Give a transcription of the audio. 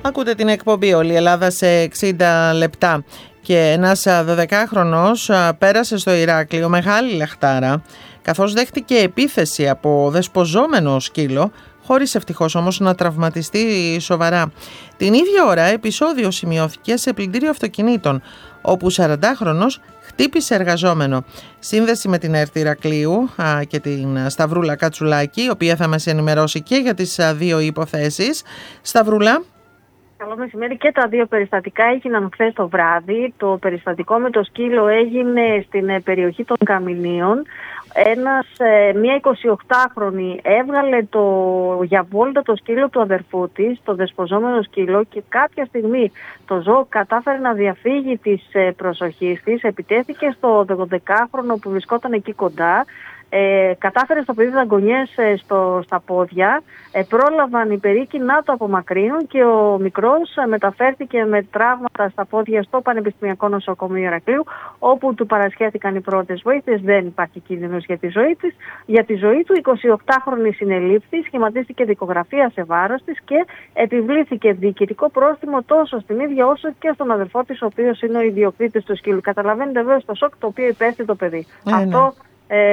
Ακούτε την εκπομπή «Όλη η Ελλάδα σε 60 λεπτά» και ένας 12χρονος πέρασε στο Ηράκλειο μεγάλη λαχτάρα καθώς δέχτηκε επίθεση από δεσποζόμενο σκύλο, χωρίς ευτυχώς όμως να τραυματιστεί σοβαρά. Την ίδια ώρα επεισόδιο σημειώθηκε σε πλυντήριο αυτοκινήτων, όπου 40χρονος χτύπησε εργαζόμενο. Σύνδεση με την ΕΡΤ Ηρακλείου και την Σταυρούλα Κατσουλάκη, η οποία θα μας ενημερώσει και για τις δύο υποθέσεις. Σταυρούλα. Καλό μεσημέρι. Και τα δύο περιστατικά έγιναν χθες το βράδυ. Το περιστατικό με το σκύλο έγινε στην περιοχή των Καμινίων. Μία 28χρονη έβγαλε για βόλτα το σκύλο του αδερφού της, το δεσποζόμενο σκύλο, και κάποια στιγμή το ζώο κατάφερε να διαφύγει της προσοχής της, επιτέθηκε στο 12χρονο που βρισκόταν εκεί κοντά. Κατάφερε στο παιδί δαγκονιές στα πόδια, πρόλαβαν οι περίκοι να το απομακρύνουν και ο μικρός μεταφέρθηκε με τραύματα στα πόδια στο Πανεπιστημιακό Νοσοκομείο Ηρακλείου, όπου του παρασχέθηκαν οι πρώτες βοήθειες. Δεν υπάρχει κίνδυνος για τη ζωή του. 28χρονη συνελήφθη, σχηματίστηκε δικογραφία σε βάρος της και επιβλήθηκε διοικητικό πρόστιμο τόσο στην ίδια όσο και στον αδερφό της, ο οποίος είναι ο ιδιοκτήτης του σκύλου. Καταλαβαίνετε βέβαια στο σοκ το οποίο υπέστη το παιδί. Αυτό